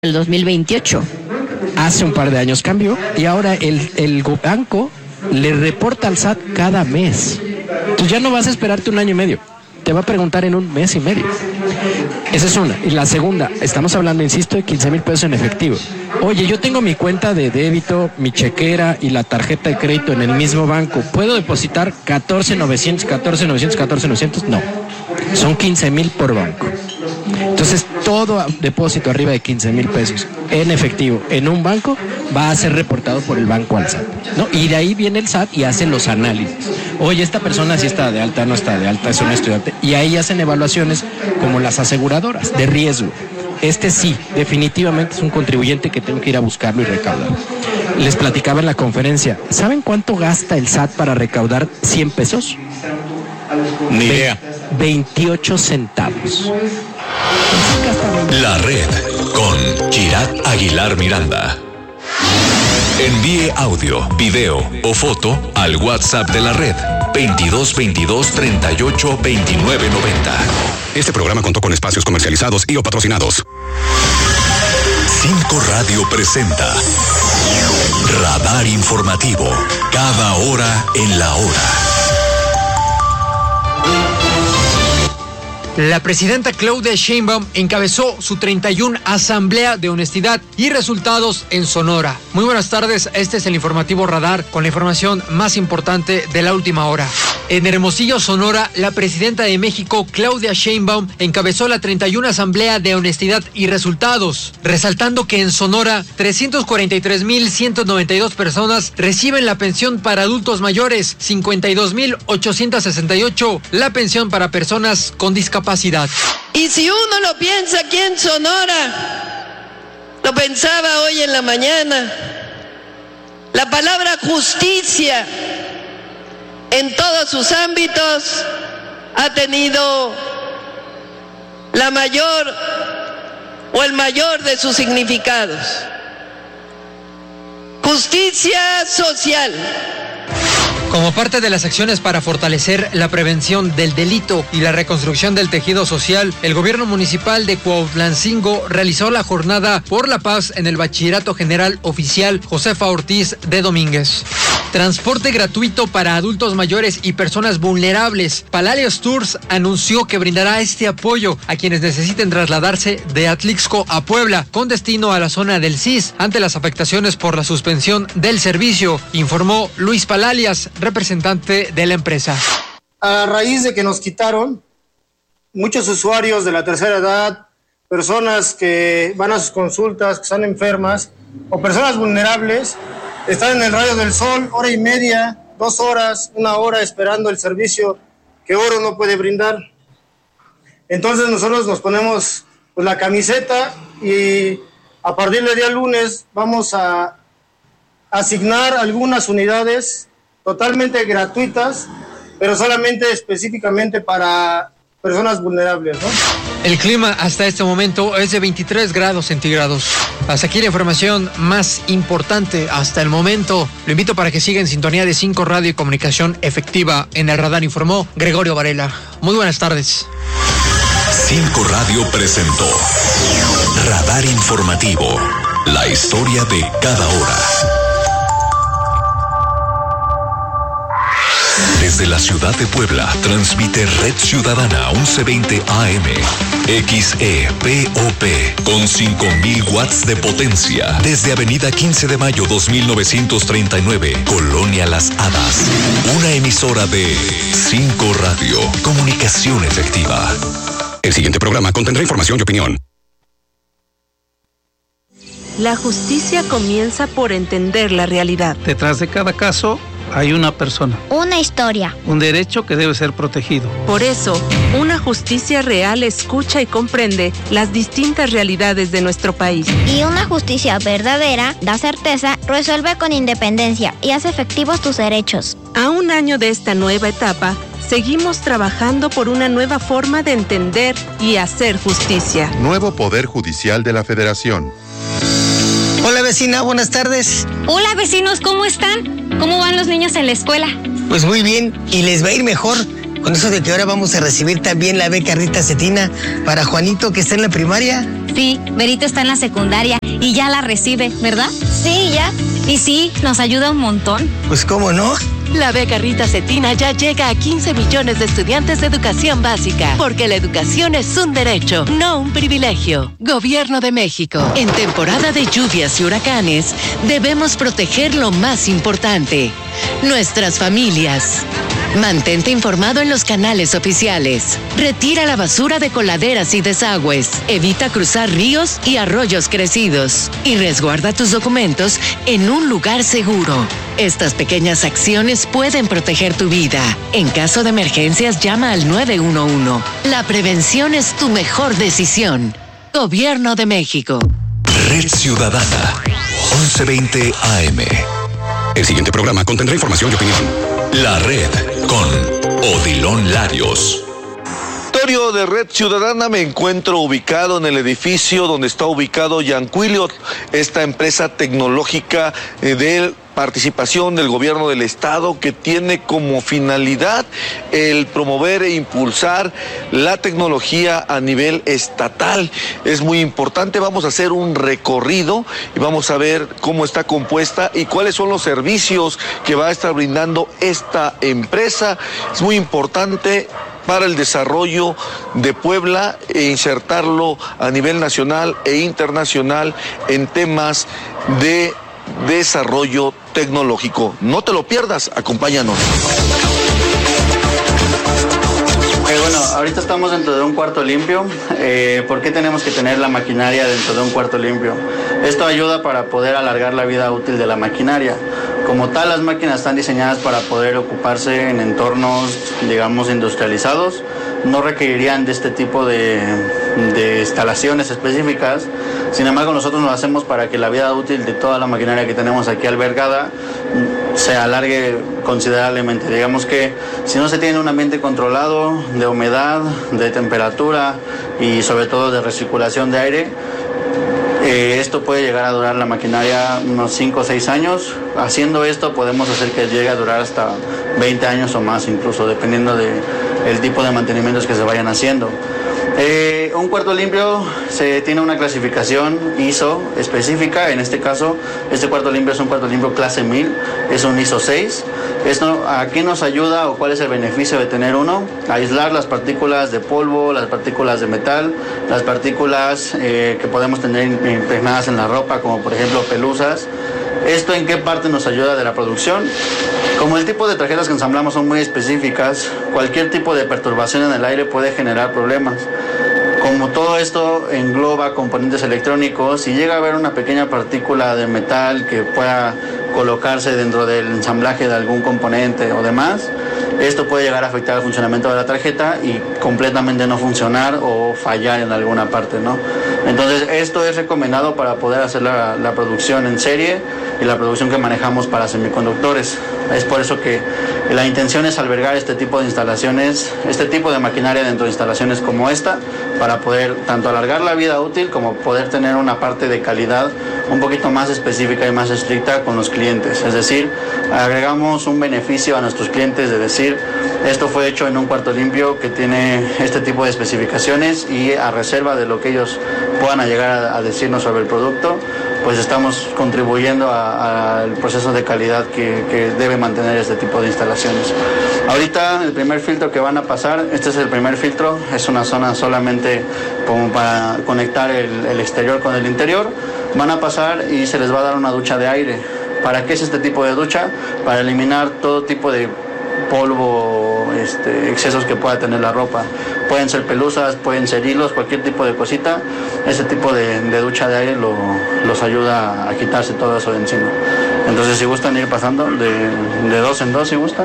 El 2028. Hace un par de años cambió y ahora el banco le reporta al SAT cada mes. Entonces ya no vas a esperarte un año y medio. Te va a preguntar en un mes y medio. Esa es una. Y la segunda, estamos hablando, insisto, de 15,000 pesos en efectivo. Oye, yo tengo mi cuenta de débito, mi chequera y la tarjeta de crédito en el mismo banco. ¿Puedo depositar 14,900? No. Son 15,000 por banco. Entonces, todo depósito arriba de 15,000 pesos en efectivo en un banco va a ser reportado por el banco al SAT, ¿no? Y de ahí viene el SAT y hace los análisis. Oye, esta persona sí está de alta, no está de alta, es un estudiante. Y ahí hacen evaluaciones como las aseguradoras de riesgo. Sí, definitivamente es un contribuyente que tengo que ir a buscarlo y recaudar. Les platicaba en la conferencia, ¿saben cuánto gasta el SAT para recaudar 100 pesos? Ni idea. 28 centavos. La Red con Kirat Aguilar Miranda. Envíe audio, video o foto al WhatsApp de la Red 2222 38 29 90. Este programa contó con espacios comercializados y o patrocinados. 5 Radio presenta Radar Informativo. Cada hora en la hora. La presidenta Claudia Sheinbaum encabezó su 31 Asamblea de Honestidad y Resultados en Sonora. Muy buenas tardes, este es el informativo Radar con la información más importante de la última hora. En Hermosillo, Sonora, la presidenta de México, Claudia Sheinbaum, encabezó la 31 Asamblea de Honestidad y Resultados, resaltando que en Sonora 343,192 personas reciben la pensión para adultos mayores, 52,868 la pensión para personas con discapacidad. Y si uno lo piensa aquí en Sonora, lo pensaba hoy en la mañana, la palabra justicia en todos sus ámbitos ha tenido la mayor o el mayor de sus significados. Justicia social. Como parte de las acciones para fortalecer la prevención del delito y la reconstrucción del tejido social, el gobierno municipal de Cuautlancingo realizó la jornada por la paz en el Bachillerato General Oficial Josefa Ortiz de Domínguez. Transporte gratuito para adultos mayores y personas vulnerables. Palalios Tours anunció que brindará este apoyo a quienes necesiten trasladarse de Atlixco a Puebla con destino a la zona del CIS ante las afectaciones por la suspensión del servicio, informó Luis Palalias, representante de la empresa. A raíz de que nos quitaron, muchos usuarios de la tercera edad, personas que van a sus consultas, que están enfermas, o personas vulnerables, están en el rayo del sol, hora y media, 2 horas, 1 hora esperando el servicio que Oro no puede brindar. Entonces nosotros nos ponemos pues, la camiseta y a partir del día lunes vamos a asignar algunas unidades totalmente gratuitas, pero solamente específicamente para personas vulnerables, ¿no? El clima hasta este momento es de 23 grados centígrados. Hasta aquí la información más importante hasta el momento. Lo invito para que siga en sintonía de 5 Radio y Comunicación Efectiva. En el Radar informó Gregorio Varela. Muy buenas tardes. 5 Radio presentó Radar Informativo. La historia de cada hora. Desde la ciudad de Puebla, transmite Red Ciudadana 1120 AM, XEPOP, con 5,000 watts de potencia. Desde Avenida 15 de Mayo 2939, Colonia Las Hadas. Una emisora de 5 Radio, comunicación efectiva. El siguiente programa contendrá información y opinión. La justicia comienza por entender la realidad. Detrás de cada caso hay una persona. Una historia. Un derecho que debe ser protegido. Por eso, una justicia real escucha y comprende las distintas realidades de nuestro país. Y una justicia verdadera da certeza, resuelve con independencia y hace efectivos tus derechos. A un año de esta nueva etapa, seguimos trabajando por una nueva forma de entender y hacer justicia. Nuevo Poder Judicial de la Federación. Hola vecina, buenas tardes. Hola vecinos, ¿cómo están? ¿Cómo van los niños en la escuela? Pues muy bien, y les va a ir mejor. Con eso de que ahora vamos a recibir también la beca Rita Cetina para Juanito que está en la primaria. Sí, Berito está en la secundaria y ya la recibe, ¿verdad? Sí, ya. Y sí, nos ayuda un montón. Pues cómo no. La beca Rita Cetina ya llega a 15 millones de estudiantes de educación básica, porque la educación es un derecho, no un privilegio. Gobierno de México. En temporada de lluvias y huracanes, debemos proteger lo más importante, nuestras familias. Mantente informado en los canales oficiales. Retira la basura de coladeras y desagües. Evita cruzar ríos y arroyos crecidos. Y resguarda tus documentos en un lugar seguro. Estas pequeñas acciones pueden proteger tu vida. En caso de emergencias, llama al 911. La prevención es tu mejor decisión. Gobierno de México. Red Ciudadana, 1120 AM. El siguiente programa contendrá información y opinión. La Red con Odilon Larios. De Red Ciudadana me encuentro ubicado en el edificio donde está ubicado Yanquiliot, esta empresa tecnológica de participación del gobierno del estado que tiene como finalidad el promover e impulsar la tecnología a nivel estatal. Es muy importante, vamos a hacer un recorrido y vamos a ver cómo está compuesta y cuáles son los servicios que va a estar brindando esta empresa. Es muy importante para el desarrollo de Puebla e insertarlo a nivel nacional e internacional en temas de desarrollo tecnológico. No te lo pierdas, acompáñanos. Bueno, ahorita estamos dentro de un cuarto limpio. ¿Por qué tenemos que tener la maquinaria dentro de un cuarto limpio? Esto ayuda para poder alargar la vida útil de la maquinaria. Como tal, las máquinas están diseñadas para poder ocuparse en entornos, digamos, industrializados. No requerirían de este tipo de instalaciones específicas. Sin embargo, nosotros lo hacemos para que la vida útil de toda la maquinaria que tenemos aquí albergada se alargue considerablemente. Digamos que si no se tiene un ambiente controlado de humedad, de temperatura y sobre todo de recirculación de aire, esto puede llegar a durar la maquinaria unos 5 o 6 años. Haciendo esto podemos hacer que llegue a durar hasta 20 años o más, incluso dependiendo del tipo de mantenimientos que se vayan haciendo. Un cuarto limpio tiene una clasificación ISO específica. En este caso, este cuarto limpio es un cuarto limpio clase 1000, es un ISO 6. Esto, ¿a qué nos ayuda o cuál es el beneficio de tener uno? Aislar las partículas de polvo, las partículas de metal, las partículas que podemos tener impregnadas en la ropa, como por ejemplo pelusas. ¿Esto en qué parte nos ayuda de la producción? Como el tipo de tarjetas que ensamblamos son muy específicas, cualquier tipo de perturbación en el aire puede generar problemas. Como todo esto engloba componentes electrónicos, si llega a haber una pequeña partícula de metal que pueda colocarse dentro del ensamblaje de algún componente o demás, esto puede llegar a afectar el funcionamiento de la tarjeta y completamente no funcionar o fallar en alguna parte, ¿no? Entonces esto es recomendado para poder hacer la producción en serie y la producción que manejamos para semiconductores. Es por eso que la intención es albergar este tipo de instalaciones, este tipo de maquinaria dentro de instalaciones como esta, para poder tanto alargar la vida útil como poder tener una parte de calidad un poquito más específica y más estricta con los clientes. Es decir, agregamos un beneficio a nuestros clientes de decir, esto fue hecho en un cuarto limpio que tiene este tipo de especificaciones y a reserva de lo que ellos puedan llegar a decirnos sobre el producto, pues estamos contribuyendo al proceso de calidad que debe mantener este tipo de instalaciones. Ahorita el primer filtro que van a pasar, este es el primer filtro, es una zona solamente como para conectar el exterior con el interior. Van a pasar y se les va a dar una ducha de aire. ¿Para qué es este tipo de ducha? Para eliminar todo tipo de polvo, excesos que pueda tener la ropa. Pueden ser pelusas, pueden ser hilos, cualquier tipo de cosita. Ese tipo de ducha de aire los ayuda a quitarse todo eso de encima. Entonces, si gustan ir pasando de dos en dos, si gustan.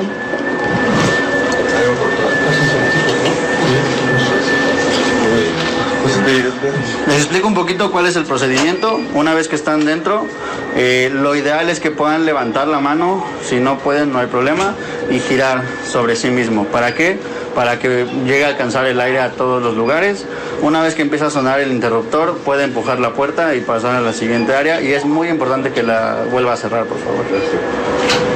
Les explico un poquito cuál es el procedimiento. Una vez que están dentro, lo ideal es que puedan levantar la mano, si no pueden no hay problema, y girar sobre sí mismo. ¿Para qué? Para que llegue a alcanzar el aire a todos los lugares. Una vez que empieza a sonar el interruptor, puede empujar la puerta y pasar a la siguiente área, y es muy importante que la vuelva a cerrar, por favor.